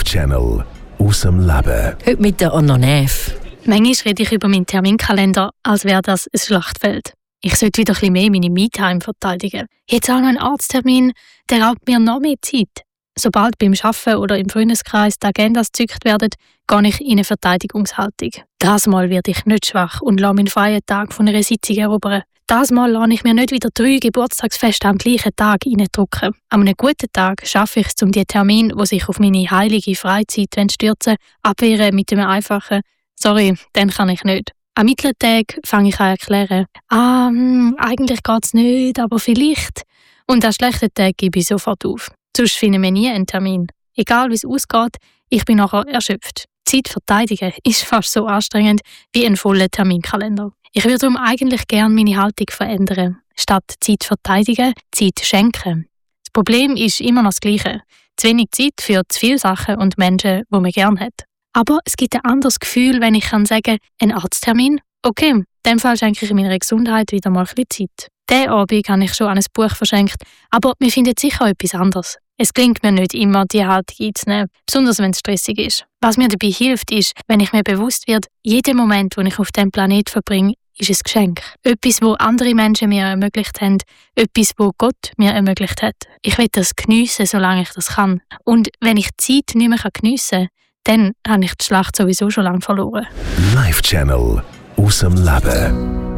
Live-Channel aus dem Leben. Heute mit der Anna Neff. Manchmal rede ich über meinen Terminkalender, als wäre das ein Schlachtfeld. Ich sollte wieder ein bisschen mehr meine Me-Time verteidigen. Jetzt auch noch ein Arzttermin, der raubt mir noch mehr Zeit. Sobald beim Arbeiten oder im Freundeskreis die Agendas gezückt werden, gehe ich in eine Verteidigungshaltung. Das Mal werde ich nicht schwach und lasse meinen freien Tag von einer Sitzung erobern. Das Mal lasse ich mir nicht wieder 3 Geburtstagsfeste am gleichen Tag reindrücken. An einem guten Tag schaffe ich es, um die Termine, die sich auf meine heilige Freizeit stürzen, abwehren mit einem einfachen «Sorry, den kann ich nicht». Am mittleren Tag fange ich an zu erklären «Eigentlich geht es nicht, aber vielleicht». Und an schlechten Tag gebe ich sofort auf. Sonst finden wir nie einen Termin. Egal wie es ausgeht, ich bin nachher erschöpft. Zeit verteidigen ist fast so anstrengend wie ein voller Terminkalender. Ich würde darum eigentlich gerne meine Haltung verändern. Statt Zeit verteidigen, Zeit schenken. Das Problem ist immer noch das Gleiche. Zu wenig Zeit für zu viele Sachen und Menschen, die man gerne hat. Aber es gibt ein anderes Gefühl, wenn ich sagen kann, ein Arzttermin? Okay, in dem Fall schenke ich meiner Gesundheit wieder mal ein bisschen Zeit. Diesen Abend habe ich schon an ein Buch verschenkt, aber wir finden sicher etwas anderes. Es gelingt mir nicht immer, die Haltung einzunehmen, besonders wenn es stressig ist. Was mir dabei hilft, ist, wenn ich mir bewusst werde, jeder Moment, den ich auf diesem Planeten verbringe, ist ein Geschenk. Etwas, wo andere Menschen mir ermöglicht haben, etwas, wo Gott mir ermöglicht hat. Ich will das geniessen, solange ich das kann. Und wenn ich die Zeit nicht mehr geniessen kann, dann habe ich die Schlacht sowieso schon lange verloren. Live-Channel aus dem Leben.